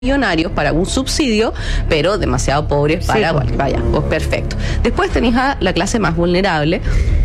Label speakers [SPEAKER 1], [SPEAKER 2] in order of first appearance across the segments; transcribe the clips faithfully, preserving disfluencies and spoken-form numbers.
[SPEAKER 1] millonarios para un subsidio, pero demasiado pobres para, sí, bueno, vaya, pues perfecto. Después tenéis a la clase más vulnerable,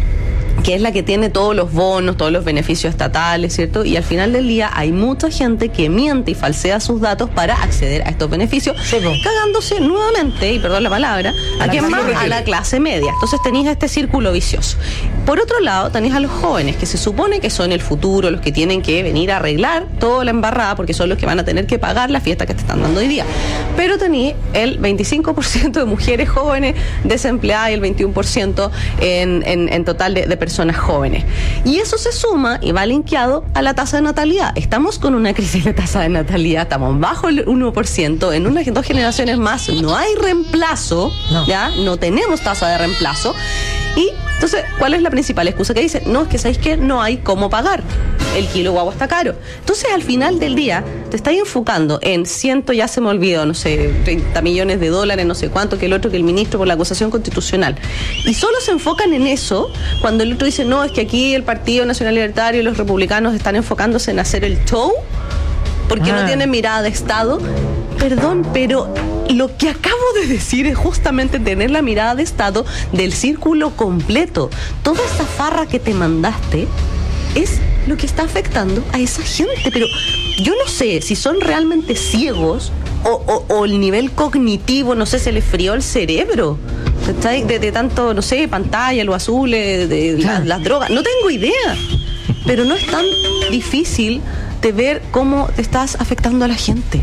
[SPEAKER 1] que es la que tiene todos los bonos, todos los beneficios estatales, ¿cierto? Y al final del día hay mucha gente que miente y falsea sus datos para acceder a estos beneficios, sí, pues, cagándose nuevamente, y perdón la palabra, ¿a, ¿a quién más? A la clase media. Entonces tenéis este círculo vicioso. Por otro lado, tenéis a los jóvenes, que se supone que son el futuro, los que tienen que venir a arreglar toda la embarrada, porque son los que van a tener que pagar la fiesta que te están dando hoy día. Pero tenéis el veinticinco por ciento de mujeres jóvenes desempleadas y el veintiuno por ciento en, en, en total de, de personas jóvenes. Y eso se suma y va linkeado a la tasa de natalidad. Estamos con una crisis de tasa de natalidad, estamos bajo el uno por ciento, en unas dos generaciones más no hay reemplazo, no. ¿ya? No tenemos tasa de reemplazo. Y entonces, ¿cuál es la principal excusa que dicen? No, es que ¿sabéis qué? No hay cómo pagar. El kilo guagua está caro. Entonces, al final del día, te estás enfocando en ciento, ya se me olvidó, no sé, treinta millones de dólares, no sé cuánto, que el otro, que el ministro por la acusación constitucional. Y solo se enfocan en eso cuando el otro dice, no, es que aquí el Partido Nacional Libertario y los republicanos están enfocándose en hacer el show porque ah. no tienen mirada de Estado. Perdón, pero lo que acabo de decir es justamente tener la mirada de Estado del círculo completo. Toda esa farra que te mandaste es lo que está afectando a esa gente. Pero yo no sé si son realmente ciegos o, o, o el nivel cognitivo, no sé, se les frió el cerebro. De, de tanto, no sé, pantalla, los azules, de la, las drogas. No tengo idea. Pero no es tan difícil de ver cómo te estás afectando a la gente.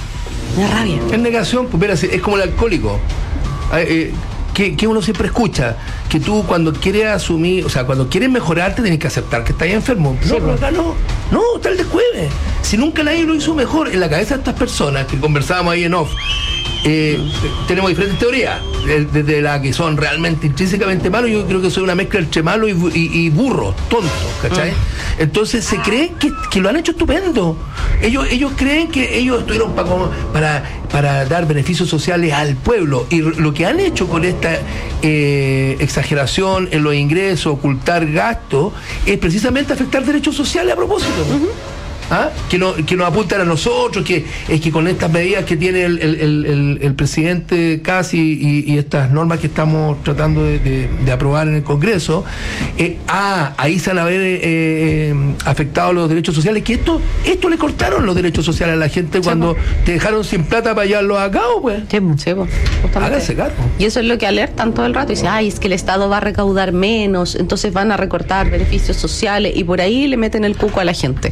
[SPEAKER 1] Me da rabia.
[SPEAKER 2] Es negación, pues mira, es como el alcohólico. Eh, que, que uno siempre escucha, que tú cuando quieres asumir, o sea, cuando quieres mejorarte tienes que aceptar que estás enfermo. No, sí, pero acá no, no, tal descueve. Si nunca nadie lo hizo mejor, en la cabeza de estas personas que conversábamos ahí en off, eh, tenemos diferentes teorías, desde la que son realmente intrínsecamente malos. Yo creo que soy una mezcla entre malo y, y, y burro, tonto, ¿cachai? Mm. Entonces se cree que, que lo han hecho estupendo. Ellos, ellos creen que ellos estuvieron para, para, para dar beneficios sociales al pueblo, y lo que han hecho con esta eh, exageración en los ingresos, ocultar gastos, es precisamente afectar derechos sociales a propósito. Uh-huh. ¿Ah? Que, no, que nos apuntan a nosotros, que es que con estas medidas que tiene el, el, el, el presidente casi y, y estas normas que estamos tratando de, de, de aprobar en el Congreso, eh, ah, ahí se van a ver eh, eh, afectados los derechos sociales, que esto esto le cortaron los derechos sociales a la gente cuando sí, te dejaron sin plata para llevarlos a cabo, pues.
[SPEAKER 1] Sí, sí,
[SPEAKER 2] háganse cargo.
[SPEAKER 1] Y eso es lo que alertan todo el rato, y dicen, ay, es que el Estado va a recaudar menos, entonces van a recortar beneficios sociales, y por ahí le meten el cuco a la gente.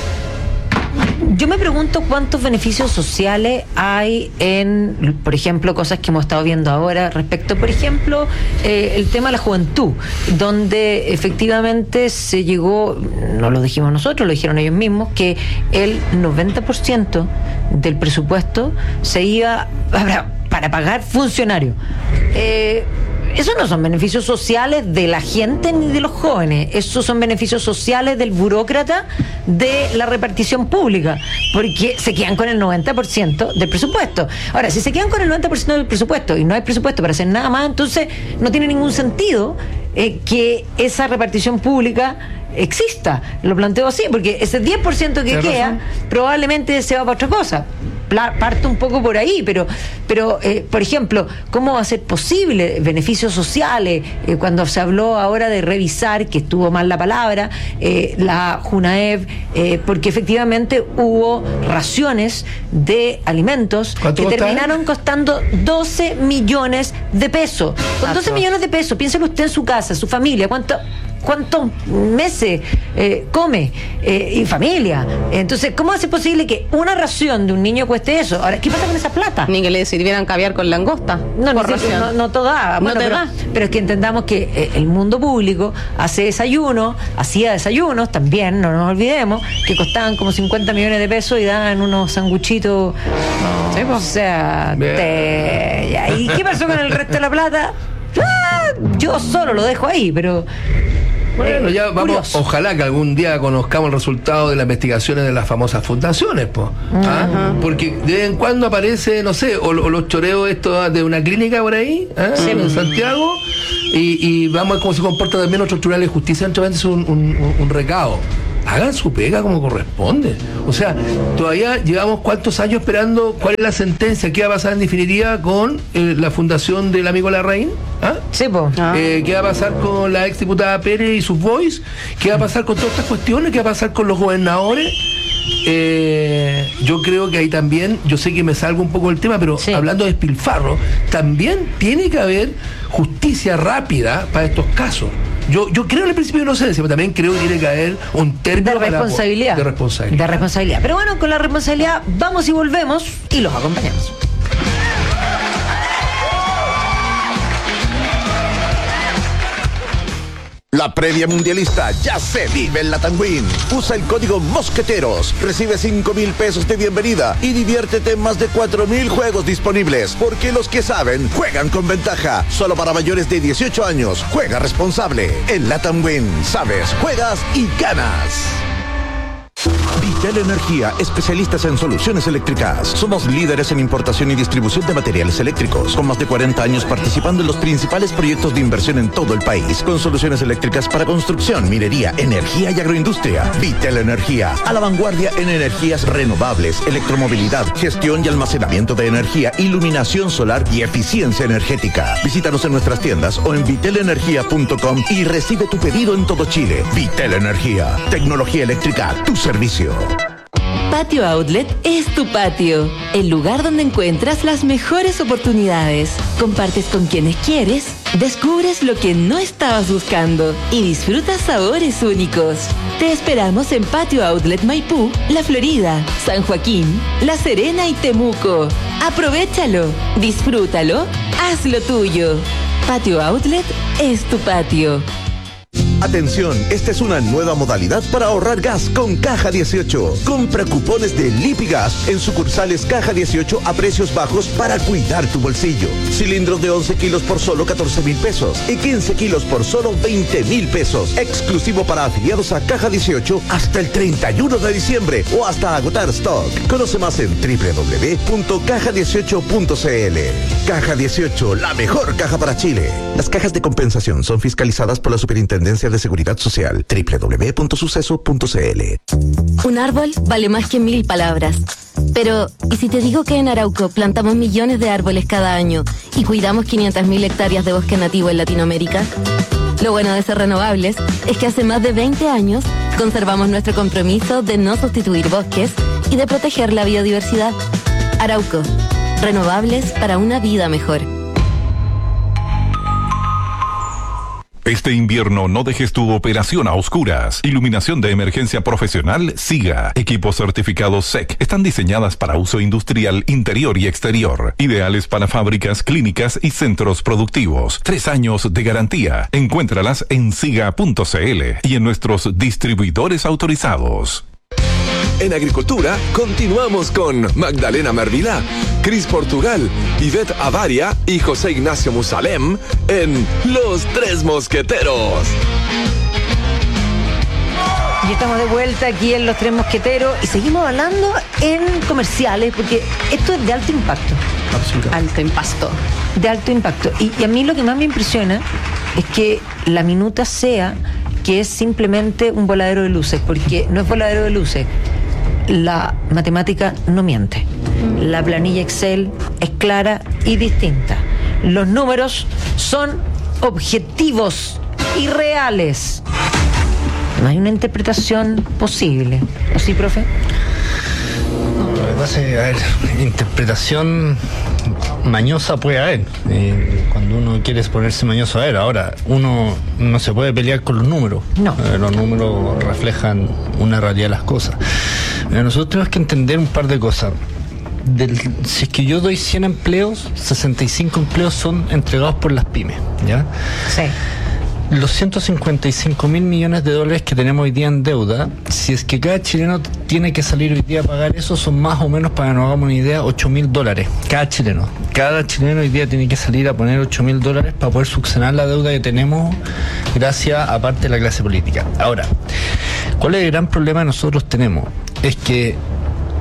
[SPEAKER 3] Yo me pregunto cuántos beneficios sociales hay en, por ejemplo, cosas que hemos estado viendo ahora respecto, por ejemplo, eh, el tema de la juventud, donde efectivamente se llegó, no lo dijimos nosotros, lo dijeron ellos mismos, que el noventa por ciento del presupuesto se iba para, para pagar funcionarios. Eh, Esos no son beneficios sociales de la gente ni de los jóvenes, esos son beneficios sociales del burócrata de la repartición pública, porque se quedan con el noventa por ciento del presupuesto. Ahora, si se quedan con el noventa por ciento del presupuesto y no hay presupuesto para hacer nada más, entonces no tiene ningún sentido eh, que esa repartición pública exista. Lo planteo así, porque ese diez por ciento que queda razón, probablemente se va para otra cosa. Parto un poco por ahí, pero, pero eh, por ejemplo, ¿cómo va a ser posible beneficios sociales eh, cuando se habló ahora de revisar, que estuvo mal la palabra, eh, la Junaev, eh, porque efectivamente hubo raciones de alimentos que terminaron costando doce millones de pesos? Con doce millones de pesos, piénselo usted en su casa, su familia, ¿cuánto? ¿Cuántos meses eh, come eh, y familia? Entonces, ¿cómo hace posible que una ración de un niño cueste eso? Ahora, ¿qué pasa con esa plata?
[SPEAKER 1] Ni que le sirvieran caviar con langosta.
[SPEAKER 3] No, no, no, no toda. Bueno, no te pero, da. Pero es que entendamos que eh, el mundo público hace desayunos, hacía desayunos también, no nos olvidemos, que costaban como cincuenta millones de pesos y daban unos sanguchitos. No, ¿sí, pues? O sea, te... ¿y qué pasó con el resto de la plata? Ah, yo solo lo dejo ahí, pero...
[SPEAKER 2] Bueno, ya vamos, curioso. Ojalá que algún día conozcamos el resultado de las investigaciones de las famosas fundaciones, pues. ¿Ah? Uh-huh. Porque de vez en cuando aparece, no sé, o, o los choreos estos de una clínica por ahí, ¿eh? Sí, en Santiago, y, y vamos a ver cómo se comporta también otros tribunales de justicia, entre un, un, un, un recado. hagan su pega como corresponde. O sea, todavía llevamos cuántos años esperando cuál es la sentencia, qué va a pasar en definitiva con eh, la fundación del amigo Larraín. ¿Ah?
[SPEAKER 3] Sí, po. Ah.
[SPEAKER 2] Eh, ¿Qué va a pasar con la ex diputada Pérez y sus boys? ¿Qué va a pasar con todas estas cuestiones? ¿Qué va a pasar con los gobernadores? Eh, yo creo que ahí también, yo sé que me salgo un poco del tema, pero sí, hablando de despilfarro, también tiene que haber justicia rápida para estos casos. Yo, yo creo en el principio de inocencia, pero también creo que tiene que haber un término
[SPEAKER 3] de responsabilidad.
[SPEAKER 2] Para, de responsabilidad.
[SPEAKER 3] De responsabilidad. Pero bueno, con la responsabilidad vamos y volvemos y los acompañamos.
[SPEAKER 4] La previa mundialista ya se vive en Latam Win. Usa el código Mosqueteros, recibe cinco mil pesos de bienvenida y diviértete en más de cuatro mil juegos disponibles. Porque los que saben, juegan con ventaja. Solo para mayores de dieciocho años. Juega responsable. En Latam Win, sabes, juegas y ganas. Vitel Energía, especialistas en soluciones eléctricas. Somos líderes en importación y distribución de materiales eléctricos, con más de cuarenta años participando en los principales proyectos de inversión en todo el país, con soluciones eléctricas para construcción, minería, energía y agroindustria. Vitel Energía, a la vanguardia en energías renovables, electromovilidad, gestión y almacenamiento de energía, iluminación solar y eficiencia energética. Visítanos en nuestras tiendas o en vitel energía punto com y recibe tu pedido en todo Chile. Vitel Energía, tecnología eléctrica a tu servicio.
[SPEAKER 5] Patio Outlet es tu patio, el lugar donde encuentras las mejores oportunidades. Compartes con quienes quieres, descubres lo que no estabas buscando y disfrutas sabores únicos. Te esperamos en Patio Outlet Maipú, La Florida, San Joaquín, La Serena y Temuco. Aprovéchalo, disfrútalo, hazlo tuyo. Patio Outlet es tu patio.
[SPEAKER 4] Atención, esta es una nueva modalidad para ahorrar gas con Caja dieciocho. Compra cupones de Lipigas en sucursales Caja dieciocho a precios bajos para cuidar tu bolsillo. Cilindros de once kilos por solo catorce mil pesos y quince kilos por solo veinte mil pesos. Exclusivo para afiliados a Caja dieciocho hasta el treinta y uno de diciembre o hasta agotar stock. Conoce más en doble u doble u doble u punto caja dieciocho punto c l. Caja dieciocho, la mejor caja para Chile. Las cajas de compensación son fiscalizadas por la Superintendencia de Seguridad Social. doble u doble u doble u punto suceso punto c l.
[SPEAKER 6] Un árbol vale más que mil palabras. Pero, ¿y si te digo que en Arauco plantamos millones de árboles cada año y cuidamos quinientas mil hectáreas de bosque nativo en Latinoamérica? Lo bueno de ser renovables es que hace más de veinte años conservamos nuestro compromiso de no sustituir bosques y de proteger la biodiversidad. Arauco, renovables para una vida mejor.
[SPEAKER 7] Este invierno no dejes tu operación a oscuras. Iluminación de emergencia profesional SIGA. Equipos certificados S E C. Están diseñadas para uso industrial interior y exterior. Ideales para fábricas, clínicas y centros productivos. Tres años de garantía. Encuéntralas en siga punto c l y en nuestros distribuidores autorizados.
[SPEAKER 8] En Agricultura, continuamos con Magdalena Mervilá, Cris Portugal, Ivette Avaria y José Ignacio Musalem en Los Tres Mosqueteros.
[SPEAKER 3] Y estamos de vuelta aquí en Los Tres Mosqueteros y seguimos hablando en comerciales porque esto es de alto impacto.
[SPEAKER 2] Absolutamente.
[SPEAKER 1] Alto impacto.
[SPEAKER 3] De alto impacto. Y, y a mí lo que más me impresiona es que la minuta sea que es simplemente un voladero de luces, porque no es voladero de luces. La matemática no miente. La planilla Excel es clara y distinta. Los números son objetivos y reales. No hay una interpretación posible. ¿O sí, profe?
[SPEAKER 9] No, lo que pasa es, a ver, interpretación mañosa puede haber. Eh, cuando uno quiere ponerse mañoso, a ver, ahora, uno no se puede pelear con los números.
[SPEAKER 3] No.
[SPEAKER 9] Eh, los números reflejan una realidad de las cosas. Mira, nosotros tenemos que entender un par de cosas. Del, si es que yo doy cien empleos, sesenta y cinco empleos son entregados por las pymes, ¿ya?
[SPEAKER 3] Sí.
[SPEAKER 9] Los ciento cincuenta y cinco mil millones de dólares que tenemos hoy día en deuda, si es que cada chileno tiene que salir hoy día a pagar eso, son más o menos, para que nos hagamos una idea, ocho mil dólares. Cada chileno. Cada chileno hoy día tiene que salir a poner ocho mil dólares para poder subsanar la deuda que tenemos gracias a parte de la clase política. Ahora, ¿cuál es el gran problema que nosotros tenemos? Es que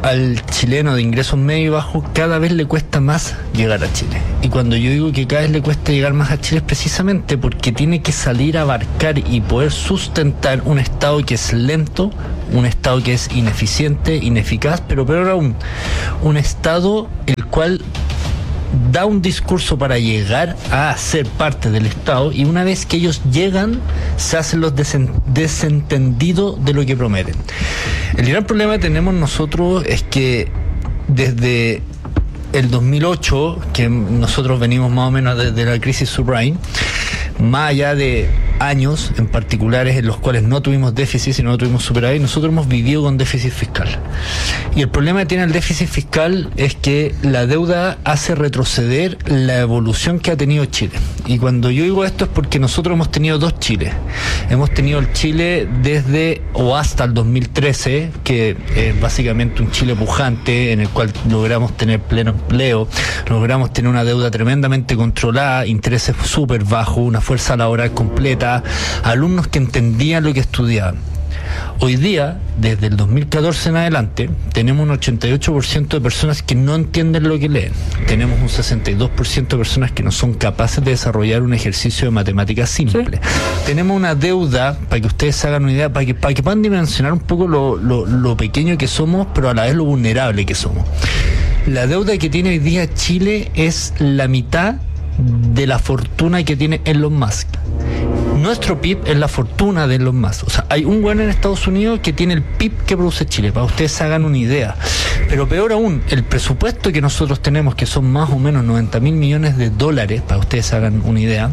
[SPEAKER 9] al chileno de ingresos medio y bajos cada vez le cuesta más llegar a Chile. Y cuando yo digo que cada vez le cuesta llegar más a Chile es precisamente porque tiene que salir a abarcar y poder sustentar un Estado que es lento, un Estado que es ineficiente, ineficaz, pero peor aún, un Estado el cual da un discurso para llegar a ser parte del Estado, y una vez que ellos llegan se hacen los desen- desentendidos de lo que prometen. El gran problema que tenemos nosotros es que desde el dos mil ocho, que nosotros venimos más o menos desde la crisis subprime, más allá de años en particulares en los cuales no tuvimos déficit, sino no tuvimos superávit, nosotros hemos vivido con déficit fiscal. Y el problema que tiene el déficit fiscal es que la deuda hace retroceder la evolución que ha tenido Chile. Y cuando yo digo esto es porque nosotros hemos tenido dos Chiles. Hemos tenido el Chile desde o hasta el dos mil trece, que es básicamente un Chile pujante, en el cual logramos tener pleno empleo, logramos tener una deuda tremendamente controlada, intereses súper bajos, una fuerza laboral completa, alumnos que entendían lo que estudiaban. Hoy día, desde el dos mil catorce en adelante, tenemos un ochenta y ocho por ciento de personas que no entienden lo que leen. Tenemos un sesenta y dos por ciento de personas que no son capaces de desarrollar un ejercicio de matemáticas simple. ¿Sí? Tenemos una deuda, para que ustedes se hagan una idea, para que, para que puedan dimensionar un poco lo, lo, lo pequeño que somos, pero a la vez lo vulnerable que somos. La deuda que tiene hoy día Chile es la mitad de la fortuna que tiene Elon Musk. Nuestro P I B es la fortuna de Elon Musk. O sea, hay un güey en Estados Unidos que tiene el P I B que produce Chile, para que ustedes se hagan una idea. Pero peor aún, el presupuesto que nosotros tenemos, que son más o menos noventa mil millones de dólares, para que ustedes se hagan una idea,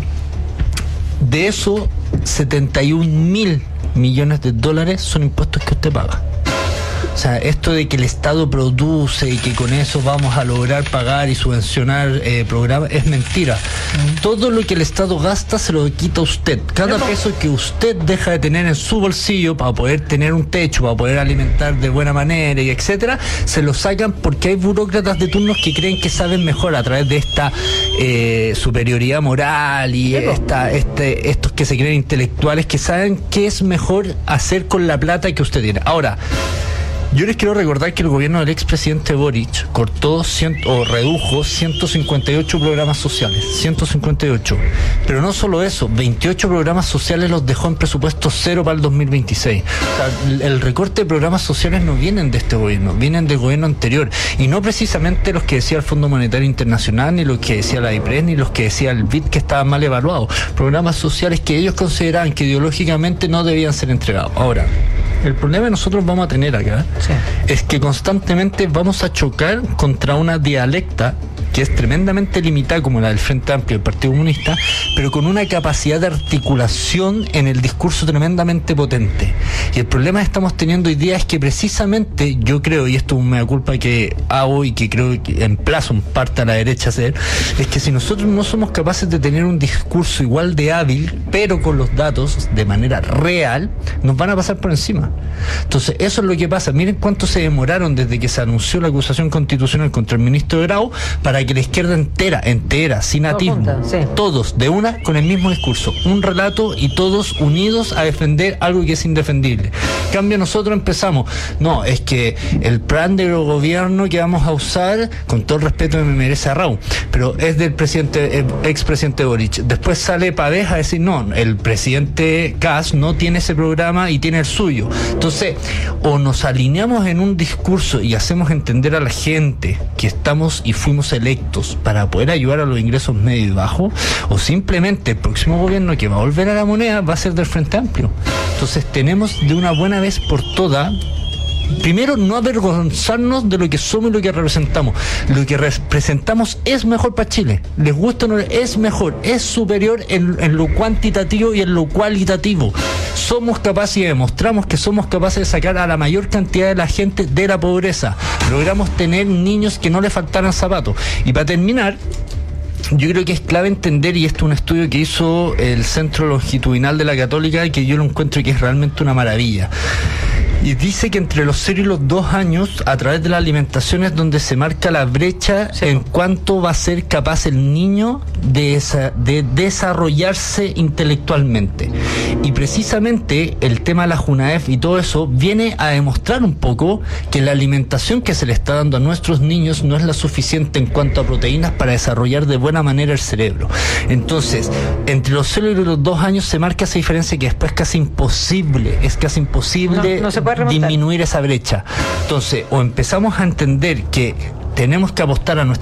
[SPEAKER 9] de eso setenta y un mil millones de dólares son impuestos que usted paga. O sea, esto de que el Estado produce y que con eso vamos a lograr pagar y subvencionar eh, programas es mentira. Mm. Todo lo que el Estado gasta se lo quita usted. Cada peso que usted deja de tener en su bolsillo para poder tener un techo, para poder alimentar de buena manera y etcétera, se lo sacan porque hay burócratas de turnos que creen que saben mejor a través de esta eh, superioridad moral y esta, este, estos que se creen intelectuales que saben qué es mejor hacer con la plata que usted tiene. Ahora, yo les quiero recordar que el gobierno del expresidente Boric cortó cien, o redujo ciento cincuenta y ocho programas sociales, ciento cincuenta y ocho. Pero no solo eso, veintiocho programas sociales los dejó en presupuesto cero para el dos mil veintiséis. O sea, el recorte de programas sociales no vienen de este gobierno, vienen del gobierno anterior. Y no precisamente los que decía el Fondo Monetario Internacional, ni los que decía la IPRES, ni los que decía el B I D, que estaban mal evaluados. Programas sociales que ellos consideraban que ideológicamente no debían ser entregados. Ahora, el problema que nosotros vamos a tener acá sí. es que constantemente vamos a chocar contra una dialecta que es tremendamente limitada como la del Frente Amplio y del Partido Comunista, pero con una capacidad de articulación en el discurso tremendamente potente. Y el problema que estamos teniendo hoy día es que precisamente, yo creo, y esto es una culpa que hago y que creo que emplazo en parte a la derecha a hacer, es que si nosotros no somos capaces de tener un discurso igual de hábil, pero con los datos de manera real, nos van a pasar por encima. Entonces, eso es lo que pasa. Miren cuánto se demoraron desde que se anunció la acusación constitucional contra el ministro Grau para que la izquierda entera, entera, sin atismo, no, sí. todos de una con el mismo discurso, un relato y todos unidos a defender algo que es indefendible. En cambio, nosotros empezamos, no, es que el plan de gobierno que vamos a usar, con todo el respeto que me merece a Raúl, pero es del presidente, eh, expresidente Boric. Después sale Pavés a decir, no, el presidente Kast no tiene ese programa y tiene el suyo. Entonces, o nos alineamos en un discurso y hacemos entender a la gente que estamos y fuimos electos para poder ayudar a los ingresos medio y bajos, o simplemente el próximo gobierno que va a volver a la moneda va a ser del Frente Amplio. Entonces tenemos de una buena vez por todas, primero, no avergonzarnos de lo que somos y lo que representamos. Lo que representamos es mejor para Chile. Les gusta o no, es mejor, es superior en, en lo cuantitativo y en lo cualitativo. Somos capaces y demostramos que somos capaces de sacar a la mayor cantidad de la gente de la pobreza. Logramos tener niños que no les faltaran zapatos. Y para terminar, yo creo que es clave entender, y esto es un estudio que hizo el Centro Longitudinal de la Católica, que yo lo encuentro que es realmente una maravilla. Y dice que entre los cero y los dos años, a través de la alimentación es donde se marca la brecha sí. en cuánto va a ser capaz el niño de, esa, de desarrollarse intelectualmente. Y precisamente el tema de la JUNAEF y todo eso viene a demostrar un poco que la alimentación que se le está dando a nuestros niños no es la suficiente en cuanto a proteínas para desarrollar de buena manera el cerebro. Entonces, entre los cero y los dos años se marca esa diferencia que después es casi imposible, es casi imposible
[SPEAKER 3] no, no se puede remontar.
[SPEAKER 9] Disminuir esa brecha. Entonces, o empezamos a entender que tenemos que apostar a nuestra